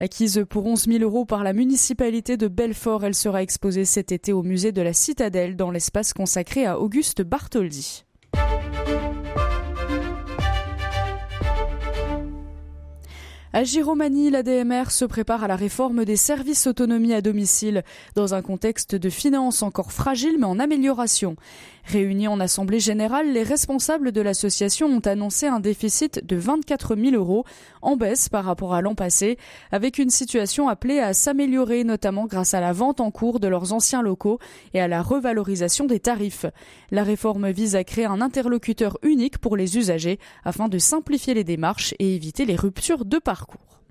Acquise pour 11 000 € par la municipalité de Belfort, elle sera exposée cet été au musée de la Citadelle dans l'espace consacré à Auguste Bartholdi. À Giromagny, l'ADMR se prépare à la réforme des services autonomie à domicile, dans un contexte de finances encore fragile mais en amélioration. Réunis en assemblée générale, les responsables de l'association ont annoncé un déficit de 24 000 €, en baisse par rapport à l'an passé, avec une situation appelée à s'améliorer, notamment grâce à la vente en cours de leurs anciens locaux et à la revalorisation des tarifs. La réforme vise à créer un interlocuteur unique pour les usagers, afin de simplifier les démarches et éviter les ruptures de parcours.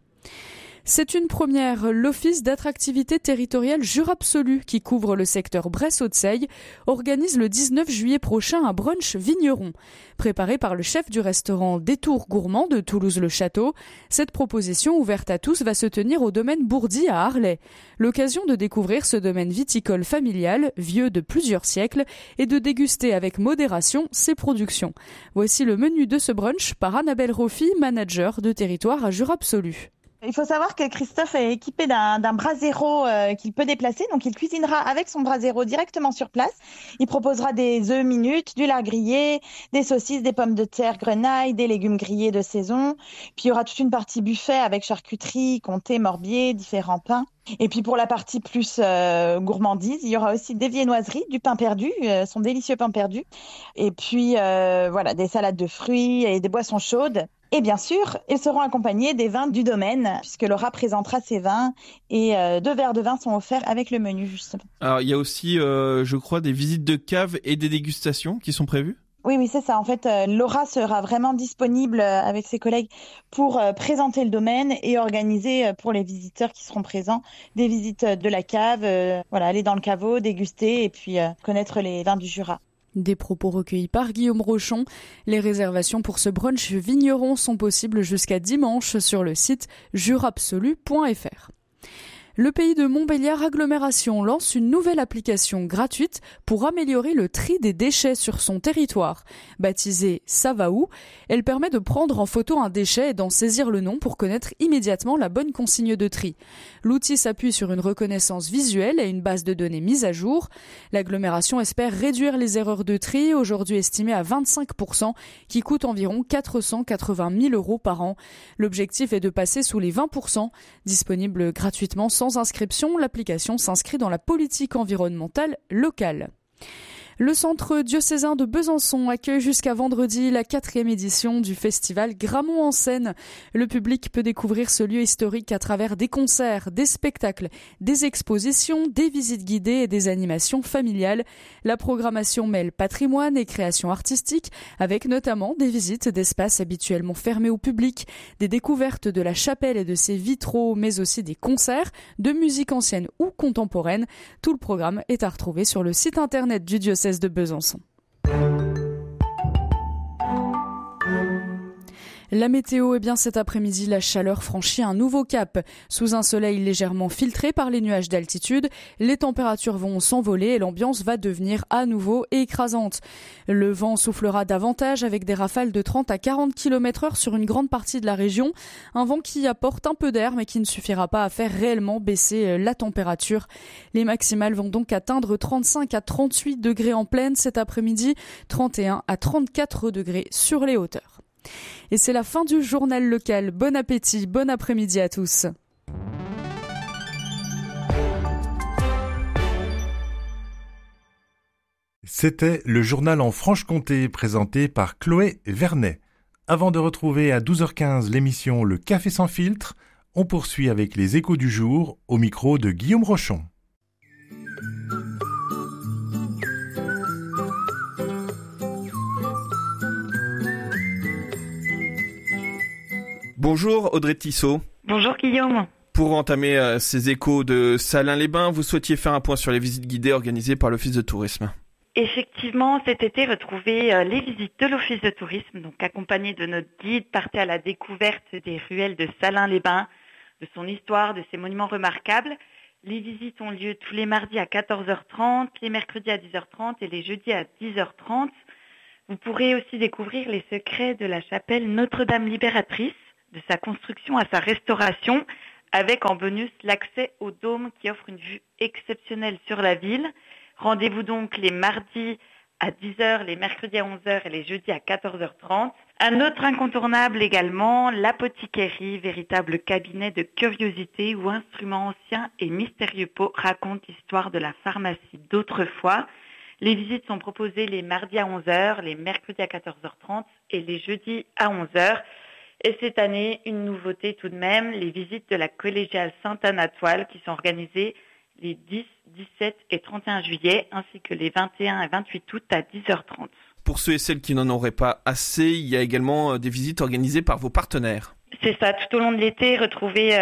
C'est une première. L'Office d'attractivité territoriale Jura-Absolu, qui couvre le secteur Bresse-Haute-Seille, organise le 19 juillet prochain un brunch vigneron. Préparé par le chef du restaurant Détour Gourmand de Toulouse-le-Château, cette proposition ouverte à tous va se tenir au domaine Bourdi à Arlay. L'occasion de découvrir ce domaine viticole familial, vieux de plusieurs siècles, et de déguster avec modération ses productions. Voici le menu de ce brunch par Annabelle Roffi, manager de territoire à Jura-Absolu. Il faut savoir que Christophe est équipé d'un brasero qu'il peut déplacer, donc il cuisinera avec son brasero directement sur place. Il proposera des œufs minutes, du lard grillé, des saucisses, des pommes de terre grenaille, des légumes grillés de saison. Puis il y aura toute une partie buffet avec charcuterie, comté, morbier, différents pains. Et puis pour la partie plus gourmandise, il y aura aussi des viennoiseries, du pain perdu, son délicieux pain perdu. Et puis voilà, des salades de fruits et des boissons chaudes. Et bien sûr, ils seront accompagnés des vins du domaine, puisque Laura présentera ses vins et 2 verres de vin sont offerts avec le menu, justement. Alors, il y a aussi, je crois, des visites de cave et des dégustations qui sont prévues ? Oui, c'est ça. En fait, Laura sera vraiment disponible avec ses collègues pour présenter le domaine et organiser pour les visiteurs qui seront présents des visites de la cave, aller dans le caveau, déguster et puis connaître les vins du Jura. Des propos recueillis par Guillaume Rochon. Les réservations pour ce brunch vigneron sont possibles jusqu'à dimanche sur le site jurabsolu.fr. Le pays de Montbéliard Agglomération lance une nouvelle application gratuite pour améliorer le tri des déchets sur son territoire. Baptisée Ça va où, elle permet de prendre en photo un déchet et d'en saisir le nom pour connaître immédiatement la bonne consigne de tri. L'outil s'appuie sur une reconnaissance visuelle et une base de données mise à jour. L'agglomération espère réduire les erreurs de tri, aujourd'hui estimées à 25%, qui coûtent environ 480 000 € par an. L'objectif est de passer sous les 20%. Disponible gratuitement sans inscription, l'application s'inscrit dans la politique environnementale locale. Le centre diocésain de Besançon accueille jusqu'à vendredi la 4e édition du festival Gramont en scène. Le public peut découvrir ce lieu historique à travers des concerts, des spectacles, des expositions, des visites guidées et des animations familiales. La programmation mêle patrimoine et création artistique, avec notamment des visites d'espaces habituellement fermés au public, des découvertes de la chapelle et de ses vitraux, mais aussi des concerts de musique ancienne ou contemporaine. Tout le programme est à retrouver sur le site internet du diocèse de Besançon. La météo, cet après-midi, la chaleur franchit un nouveau cap. Sous un soleil légèrement filtré par les nuages d'altitude, les températures vont s'envoler et l'ambiance va devenir à nouveau écrasante. Le vent soufflera davantage avec des rafales de 30 à 40 km/h sur une grande partie de la région. Un vent qui apporte un peu d'air mais qui ne suffira pas à faire réellement baisser la température. Les maximales vont donc atteindre 35 à 38 degrés en plaine cet après-midi, 31 à 34 degrés sur les hauteurs. Et c'est la fin du journal local. Bon appétit, bon après-midi à tous. C'était le journal en Franche-Comté présenté par Chloé Vernet. Avant de retrouver à 12h15 l'émission Le Café sans filtre, on poursuit avec les échos du jour au micro de Guillaume Rochon. Bonjour Audrey Tissot. Bonjour Guillaume. Pour entamer ces échos de Salins-les-Bains, vous souhaitiez faire un point sur les visites guidées organisées par l'Office de tourisme. Effectivement, cet été, retrouvez les visites de l'Office de tourisme, donc accompagnées de notre guide, partez à la découverte des ruelles de Salins-les-Bains, de son histoire, de ses monuments remarquables. Les visites ont lieu tous les mardis à 14h30, les mercredis à 10h30 et les jeudis à 10h30. Vous pourrez aussi découvrir les secrets de la chapelle Notre-Dame Libératrice, de sa construction à sa restauration, avec en bonus l'accès au dôme qui offre une vue exceptionnelle sur la ville. Rendez-vous donc les mardis à 10h, les mercredis à 11h et les jeudis à 14h30. Un autre incontournable également, l'apothicairie, véritable cabinet de curiosités où instruments anciens et mystérieux pots racontent l'histoire de la pharmacie d'autrefois. Les visites sont proposées les mardis à 11h, les mercredis à 14h30 et les jeudis à 11h. Et cette année, une nouveauté tout de même, les visites de la collégiale Sainte-Anne-à-Toile qui sont organisées les 10, 17 et 31 juillet, ainsi que les 21 et 28 août à 10h30. Pour ceux et celles qui n'en auraient pas assez, il y a également des visites organisées par vos partenaires. C'est ça, tout au long de l'été, retrouvez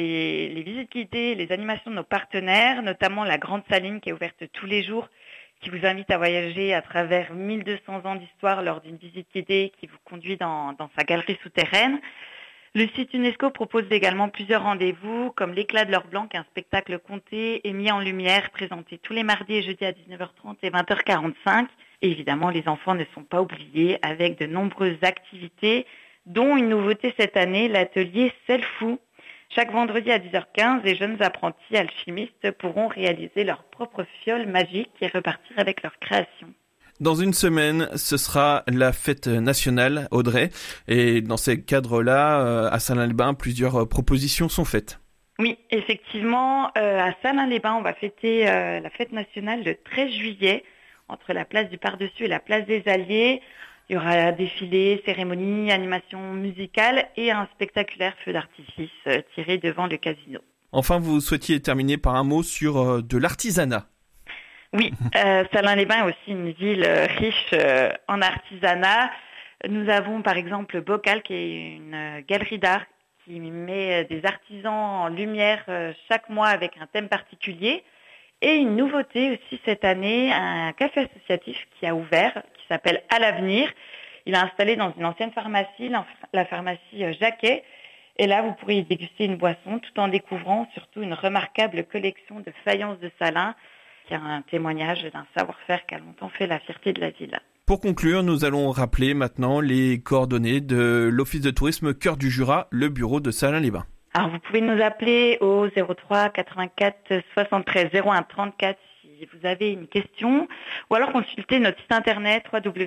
les visites guidées, les animations de nos partenaires, notamment la Grande Saline qui est ouverte tous les jours, qui vous invite à voyager à travers 1200 ans d'histoire lors d'une visite guidée qui vous conduit dans sa galerie souterraine. Le site UNESCO propose également plusieurs rendez-vous, comme l'Éclat de l'or blanc, un spectacle conté et mis en lumière, présenté tous les mardis et jeudis à 19h30 et 20h45. Et évidemment, les enfants ne sont pas oubliés, avec de nombreuses activités, dont une nouveauté cette année, l'atelier Selfou. Chaque vendredi à 10h15, les jeunes apprentis alchimistes pourront réaliser leur propre fiole magique et repartir avec leur création. Dans une semaine, ce sera la fête nationale, Audrey. Et dans ce cadre-là, à Salins-les-Bains, plusieurs propositions sont faites. Oui, effectivement, à Salins-les-Bains, on va fêter la fête nationale le 13 juillet, entre la place du Pardessus et la place des Alliés. Il y aura défilé, cérémonie, animation musicale et un spectaculaire feu d'artifice tiré devant le casino. Enfin, vous souhaitiez terminer par un mot sur de l'artisanat. Oui, Salins-les-Bains est aussi une ville riche en artisanat. Nous avons par exemple Bocal, qui est une galerie d'art qui met des artisans en lumière chaque mois avec un thème particulier. Et une nouveauté aussi cette année, un café associatif qui a ouvert, qui s'appelle À l'Avenir. Il est installé dans une ancienne pharmacie, la pharmacie Jacquet. Et là, vous pourrez y déguster une boisson tout en découvrant surtout une remarquable collection de faïences de Salins, qui a un témoignage d'un savoir-faire qui a longtemps fait la fierté de la ville. Pour conclure, nous allons rappeler maintenant les coordonnées de l'Office de tourisme Cœur du Jura, le bureau de Salins-les-Bains. Alors, vous pouvez nous appeler au 03 84 73 01 34 si vous avez une question, ou alors consulter notre site internet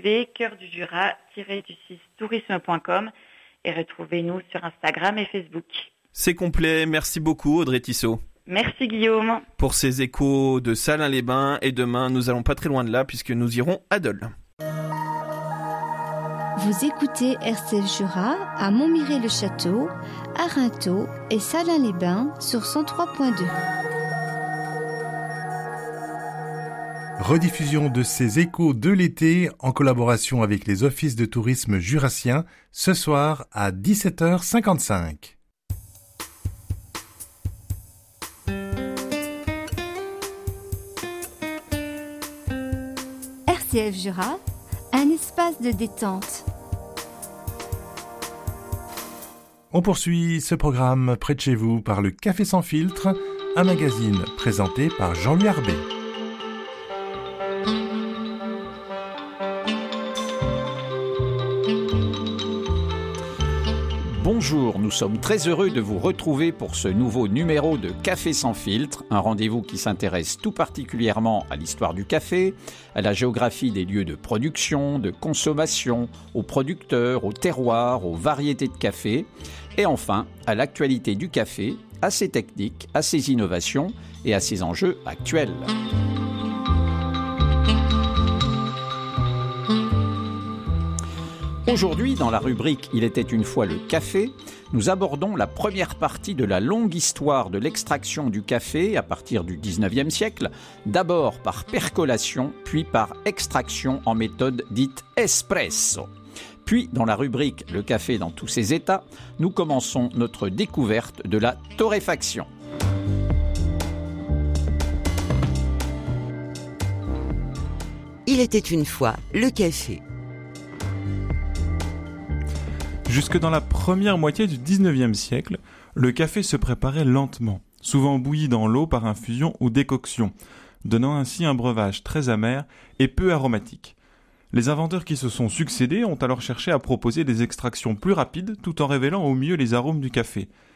www.coeurdujura-tourisme.com et retrouvez-nous sur Instagram et Facebook. C'est complet, merci beaucoup Audrey Tissot. Merci Guillaume. Pour ces échos de Salins-les-Bains, et demain, nous allons pas très loin de là puisque nous irons à Dole. Vous écoutez RCF Jura à Montmirail-le-Château, à Rinthaux et Salins-les-Bains sur 103.2. Rediffusion de ces échos de l'été en collaboration avec les offices de tourisme jurassiens ce soir à 17h55. RCF Jura, un espace de détente. On poursuit ce programme près de chez vous par le Café sans filtre, un magazine présenté par Jean-Louis Arbet. Bonjour, nous sommes très heureux de vous retrouver pour ce nouveau numéro de Café sans filtre, un rendez-vous qui s'intéresse tout particulièrement à l'histoire du café, à la géographie des lieux de production, de consommation, aux producteurs, aux terroirs, aux variétés de café, et enfin à l'actualité du café, à ses techniques, à ses innovations et à ses enjeux actuels. Aujourd'hui, dans la rubrique « Il était une fois le café », nous abordons la première partie de la longue histoire de l'extraction du café à partir du 19e siècle, d'abord par percolation, puis par extraction en méthode dite espresso. Puis, dans la rubrique « Le café dans tous ses états », nous commençons notre découverte de la torréfaction. Il était une fois le café. Jusque dans la première moitié du 19e siècle, le café se préparait lentement, souvent bouilli dans l'eau par infusion ou décoction, donnant ainsi un breuvage très amer et peu aromatique. Les inventeurs qui se sont succédés ont alors cherché à proposer des extractions plus rapides tout en révélant au mieux les arômes du café.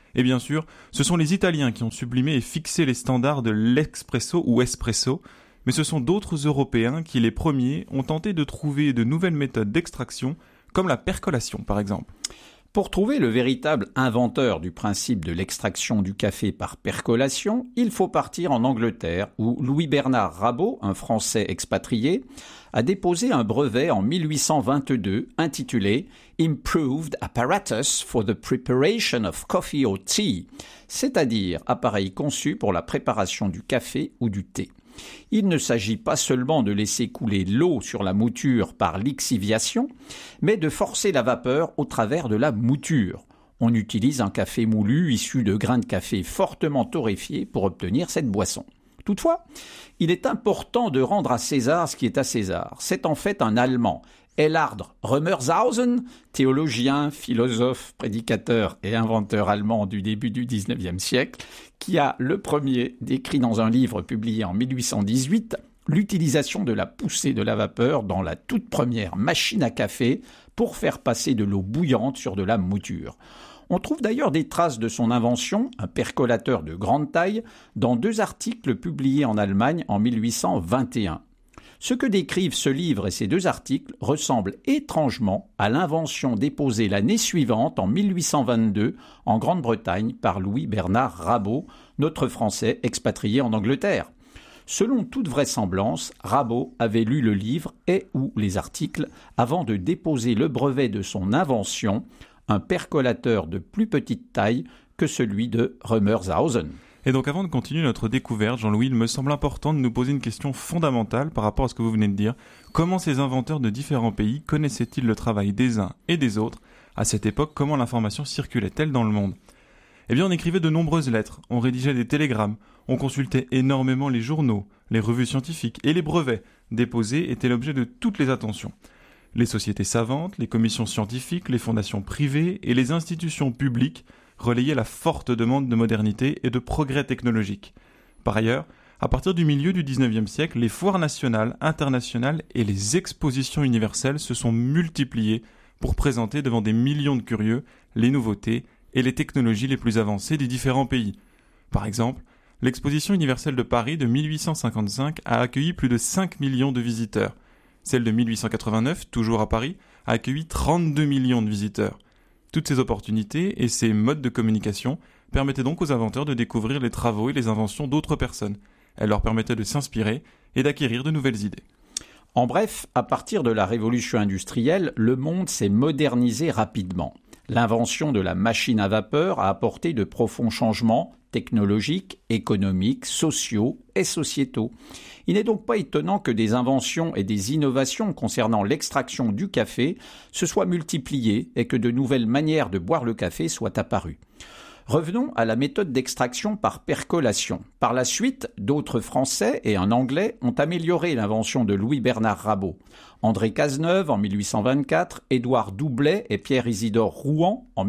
Et bien sûr, ce sont les Italiens qui ont sublimé et fixé les standards de l'expresso ou espresso, mais ce sont d'autres Européens qui, les premiers, ont tenté de trouver de nouvelles méthodes d'extraction, comme la percolation par exemple. Pour trouver le véritable inventeur du principe de l'extraction du café par percolation, il faut partir en Angleterre où Louis-Bernard Rabault, un Français expatrié, a déposé un brevet en 1822 intitulé « Improved Apparatus for the Preparation of Coffee or Tea », c'est-à-dire appareil conçu pour la préparation du café ou du thé. Il ne s'agit pas seulement de laisser couler l'eau sur la mouture par lixiviation, mais de forcer la vapeur au travers de la mouture. On utilise un café moulu issu de grains de café fortement torréfiés pour obtenir cette boisson. Toutefois, il est important de rendre à César ce qui est à César. C'est en fait un Allemand, Elhard Römershausen, théologien, philosophe, prédicateur et inventeur allemand du début du XIXe siècle, qui a le premier décrit dans un livre publié en 1818 l'utilisation de la poussée de la vapeur dans la toute première machine à café pour faire passer de l'eau bouillante sur de la mouture. On trouve d'ailleurs des traces de son invention, un percolateur de grande taille, dans 2 articles publiés en Allemagne en 1821. Ce que décrivent ce livre et ces 2 articles ressemble étrangement à l'invention déposée l'année suivante, en 1822, en Grande-Bretagne par Louis-Bernard Rabault, notre Français expatrié en Angleterre. Selon toute vraisemblance, Rabault avait lu le livre et ou les articles avant de déposer le brevet de son invention, un percolateur de plus petite taille que celui de Römershausen. Et donc avant de continuer notre découverte, Jean-Louis, il me semble important de nous poser une question fondamentale par rapport à ce que vous venez de dire. Comment ces inventeurs de différents pays connaissaient-ils le travail des uns et des autres? À cette époque, comment l'information circulait-elle dans le monde? Eh bien, on écrivait de nombreuses lettres, on rédigeait des télégrammes, on consultait énormément les journaux, les revues scientifiques et les brevets déposés étaient l'objet de toutes les attentions. Les sociétés savantes, les commissions scientifiques, les fondations privées et les institutions publiques relayaient la forte demande de modernité et de progrès technologiques. Par ailleurs, à partir du milieu du XIXe siècle, les foires nationales, internationales et les expositions universelles se sont multipliées pour présenter devant des millions de curieux les nouveautés et les technologies les plus avancées des différents pays. Par exemple, l'exposition universelle de Paris de 1855 a accueilli plus de 5 millions de visiteurs. Celle de 1889, toujours à Paris, a accueilli 32 millions de visiteurs. Toutes ces opportunités et ces modes de communication permettaient donc aux inventeurs de découvrir les travaux et les inventions d'autres personnes. Elles leur permettaient de s'inspirer et d'acquérir de nouvelles idées. En bref, à partir de la révolution industrielle, le monde s'est modernisé rapidement. L'invention de la machine à vapeur a apporté de profonds changements technologiques, économiques, sociaux et sociétaux. Il n'est donc pas étonnant que des inventions et des innovations concernant l'extraction du café se soient multipliées et que de nouvelles manières de boire le café soient apparues. Revenons à la méthode d'extraction par percolation. Par la suite, d'autres Français et un Anglais ont amélioré l'invention de Louis-Bernard Rabault. André Cazeneuve en 1824, Édouard Doublet et Pierre-Isidore Rouen en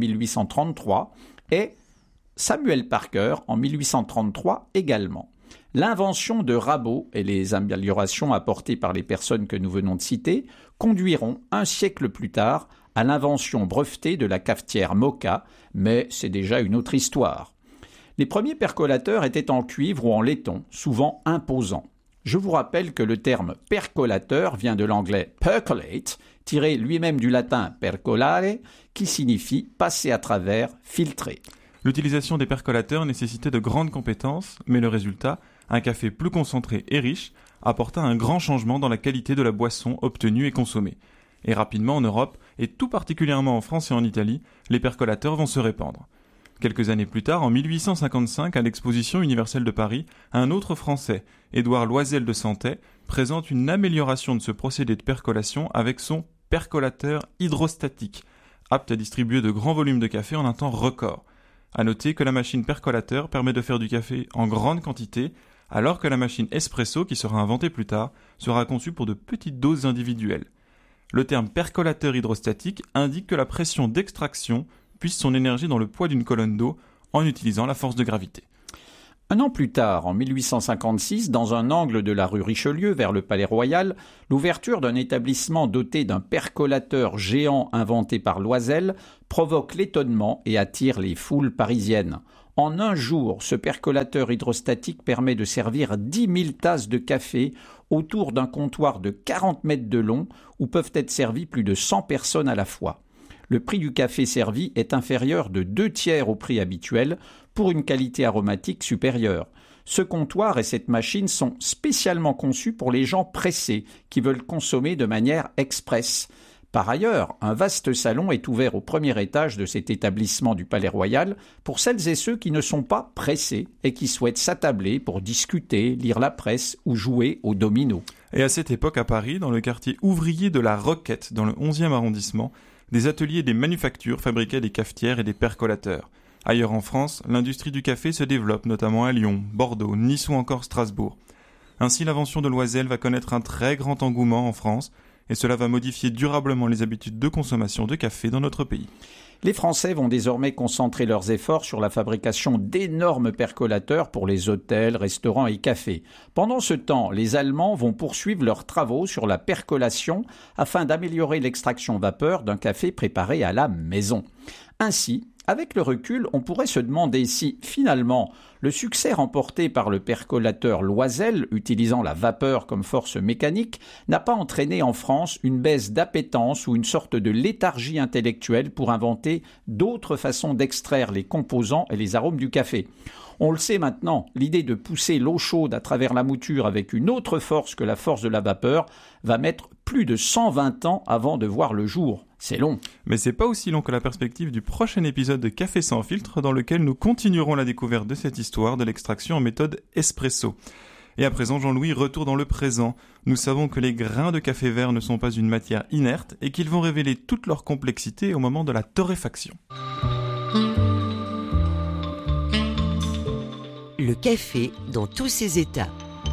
1833 et Samuel Parker en 1833 également. L'invention de Rabault et les améliorations apportées par les personnes que nous venons de citer conduiront un siècle plus tard à l'invention brevetée de la cafetière Moka, mais c'est déjà une autre histoire. Les premiers percolateurs étaient en cuivre ou en laiton, souvent imposants. Je vous rappelle que le terme percolateur vient de l'anglais percolate, tiré lui-même du latin percolare, qui signifie passer à travers, filtrer. L'utilisation des percolateurs nécessitait de grandes compétences, mais le résultat, un café plus concentré et riche, apporta un grand changement dans la qualité de la boisson obtenue et consommée. Et rapidement en Europe, et tout particulièrement en France et en Italie, les percolateurs vont se répandre. Quelques années plus tard, en 1855, à l'Exposition universelle de Paris, un autre Français, Édouard Loisel de Santay, présente une amélioration de ce procédé de percolation avec son percolateur hydrostatique, apte à distribuer de grands volumes de café en un temps record. À noter que la machine percolateur permet de faire du café en grande quantité, alors que la machine espresso, qui sera inventée plus tard, sera conçue pour de petites doses individuelles. Le terme percolateur hydrostatique indique que la pression d'extraction puise son énergie dans le poids d'une colonne d'eau en utilisant la force de gravité. Un an plus tard, en 1856, dans un angle de la rue Richelieu vers le Palais Royal, l'ouverture d'un établissement doté d'un percolateur géant inventé par Loisel provoque l'étonnement et attire les foules parisiennes. En un jour, ce percolateur hydrostatique permet de servir 10 000 tasses de café autour d'un comptoir de 40 mètres de long où peuvent être servies plus de 100 personnes à la fois. Le prix du café servi est inférieur de 2/3 au prix habituel pour une qualité aromatique supérieure. Ce comptoir et cette machine sont spécialement conçus pour les gens pressés qui veulent consommer de manière express. Par ailleurs, un vaste salon est ouvert au premier étage de cet établissement du Palais Royal pour celles et ceux qui ne sont pas pressés et qui souhaitent s'attabler pour discuter, lire la presse ou jouer au domino. Et à cette époque à Paris, dans le quartier ouvrier de la Roquette, dans le 11e arrondissement, des ateliers et des manufactures fabriquaient des cafetières et des percolateurs. Ailleurs en France, l'industrie du café se développe, notamment à Lyon, Bordeaux, Nice ou encore Strasbourg. Ainsi, l'invention de Loisel va connaître un très grand engouement en France, et cela va modifier durablement les habitudes de consommation de café dans notre pays. Les Français vont désormais concentrer leurs efforts sur la fabrication d'énormes percolateurs pour les hôtels, restaurants et cafés. Pendant ce temps, les Allemands vont poursuivre leurs travaux sur la percolation afin d'améliorer l'extraction vapeur d'un café préparé à la maison. Ainsi, avec le recul, on pourrait se demander si, finalement, le succès remporté par le percolateur Loisel, utilisant la vapeur comme force mécanique, n'a pas entraîné en France une baisse d'appétence ou une sorte de léthargie intellectuelle pour inventer d'autres façons d'extraire les composants et les arômes du café. On le sait maintenant, l'idée de pousser l'eau chaude à travers la mouture avec une autre force que la force de la vapeur va mettre plus de 120 ans avant de voir le jour. C'est long. Mais c'est pas aussi long que la perspective du prochain épisode de Café sans filtre dans lequel nous continuerons la découverte de cette histoire de l'extraction en méthode espresso. Et à présent, Jean-Louis, retour dans le présent. Nous savons que les grains de café vert ne sont pas une matière inerte et qu'ils vont révéler toute leur complexité au moment de la torréfaction. Le café dans tous ses états.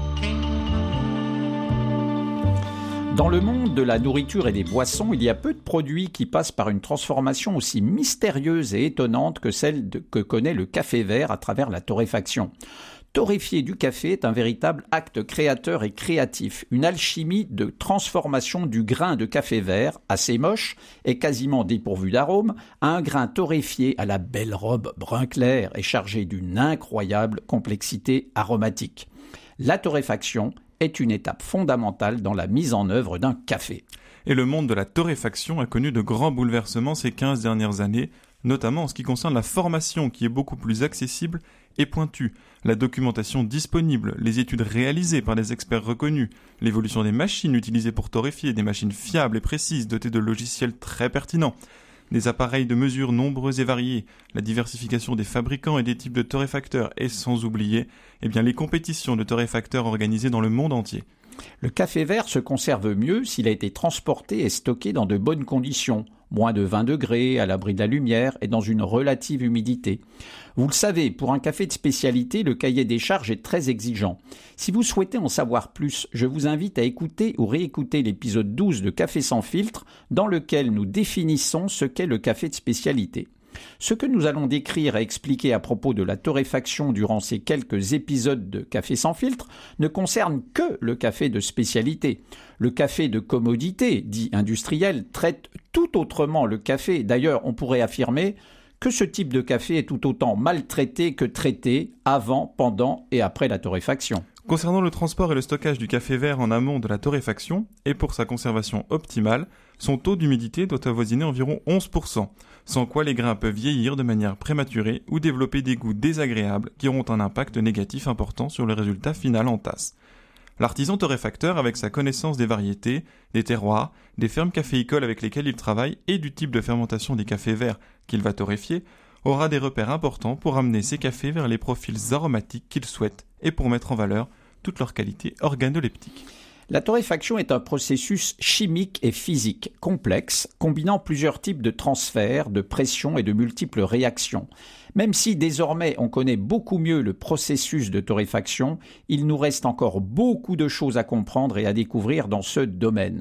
Dans le monde de la nourriture et des boissons, il y a peu de produits qui passent par une transformation aussi mystérieuse et étonnante que celle que connaît le café vert à travers la torréfaction. Torréfier du café est un véritable acte créateur et créatif, une alchimie de transformation du grain de café vert, assez moche et quasiment dépourvu d'arôme, à un grain torréfié à la belle robe brun clair et chargé d'une incroyable complexité aromatique. La torréfaction est une étape fondamentale dans la mise en œuvre d'un café. Et le monde de la torréfaction a connu de grands bouleversements ces 15 dernières années, notamment en ce qui concerne la formation qui est beaucoup plus accessible et pointue, la documentation disponible, les études réalisées par des experts reconnus, l'évolution des machines utilisées pour torréfier, des machines fiables et précises dotées de logiciels très pertinents, des appareils de mesure nombreux et variés, la diversification des fabricants et des types de torréfacteurs et sans oublier les compétitions de torréfacteurs organisées dans le monde entier. Le café vert se conserve mieux s'il a été transporté et stocké dans de bonnes conditions, moins de 20 degrés, à l'abri de la lumière et dans une relative humidité. Vous le savez, pour un café de spécialité, le cahier des charges est très exigeant. Si vous souhaitez en savoir plus, je vous invite à écouter ou réécouter l'épisode 12 de Café sans filtre, dans lequel nous définissons ce qu'est le café de spécialité. Ce que nous allons décrire et expliquer à propos de la torréfaction durant ces quelques épisodes de Café sans filtre ne concerne que le café de spécialité. Le café de commodité, dit industriel, traite tout autrement le café. D'ailleurs, on pourrait affirmer que ce type de café est tout autant maltraité que traité avant, pendant et après la torréfaction. Concernant le transport et le stockage du café vert en amont de la torréfaction, et pour sa conservation optimale, son taux d'humidité doit avoisiner environ 11%, sans quoi les grains peuvent vieillir de manière prématurée ou développer des goûts désagréables qui auront un impact négatif important sur le résultat final en tasse. L'artisan torréfacteur, avec sa connaissance des variétés, des terroirs, des fermes caféicoles avec lesquelles il travaille et du type de fermentation des cafés verts qu'il va torréfier, aura des repères importants pour amener ses cafés vers les profils aromatiques qu'il souhaite et pour mettre en valeur toute leur qualité organoleptique. La torréfaction est un processus chimique et physique complexe, combinant plusieurs types de transferts, de pression et de multiples réactions. Même si désormais on connaît beaucoup mieux le processus de torréfaction, il nous reste encore beaucoup de choses à comprendre et à découvrir dans ce domaine.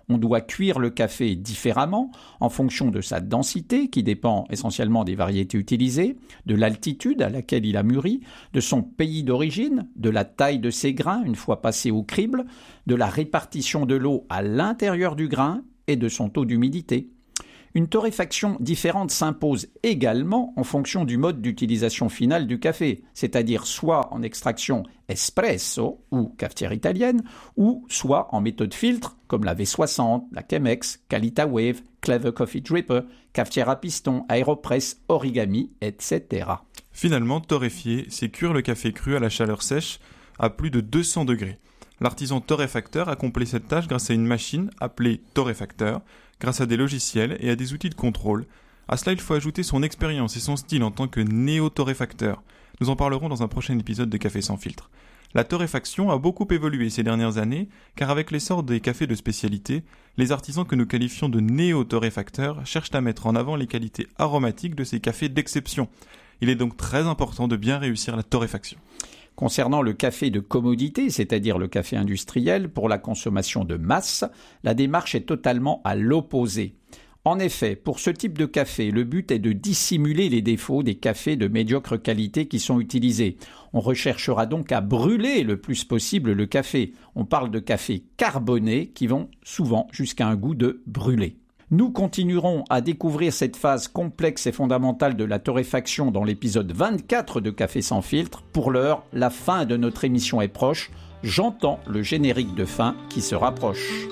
On doit cuire le café différemment en fonction de sa densité, qui dépend essentiellement des variétés utilisées, de l'altitude à laquelle il a mûri, de son pays d'origine, de la taille de ses grains une fois passés au crible, de la répartition de l'eau à l'intérieur du grain et de son taux d'humidité. Une torréfaction différente s'impose également en fonction du mode d'utilisation finale du café, c'est-à-dire soit en extraction espresso ou cafetière italienne, ou soit en méthode filtre comme la V60, la Chemex, Kalita Wave, Clever Coffee Dripper, cafetière à piston, Aeropress, Origami, etc. Finalement, torréfier, c'est cuire le café cru à la chaleur sèche à plus de 200 degrés. L'artisan torréfacteur accomplit cette tâche grâce à une machine appelée torréfacteur, grâce à des logiciels et à des outils de contrôle. À cela, il faut ajouter son expérience et son style en tant que néo-torréfacteur. Nous en parlerons dans un prochain épisode de Café sans filtre. La torréfaction a beaucoup évolué ces dernières années, car avec l'essor des cafés de spécialité, les artisans que nous qualifions de néo-torréfacteurs cherchent à mettre en avant les qualités aromatiques de ces cafés d'exception. Il est donc très important de bien réussir la torréfaction. Concernant le café de commodité, c'est-à-dire le café industriel pour la consommation de masse, la démarche est totalement à l'opposé. En effet, pour ce type de café, le but est de dissimuler les défauts des cafés de médiocre qualité qui sont utilisés. On recherchera donc à brûler le plus possible le café. On parle de café carboné qui vont souvent jusqu'à un goût de brûlé. Nous continuerons à découvrir cette phase complexe et fondamentale de la torréfaction dans l'épisode 24 de Café sans filtre. Pour l'heure, la fin de notre émission est proche. J'entends le générique de fin qui se rapproche.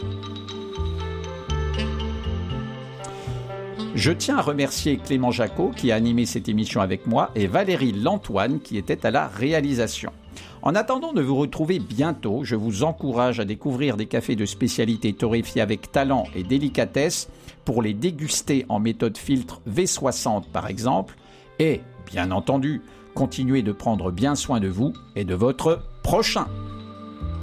Je tiens à remercier Clément Jacot qui a animé cette émission avec moi et Valérie Lantoine qui était à la réalisation. En attendant de vous retrouver bientôt, je vous encourage à découvrir des cafés de spécialité torréfiés avec talent et délicatesse pour les déguster en méthode filtre V60 par exemple. Et, bien entendu, continuez de prendre bien soin de vous et de votre prochain.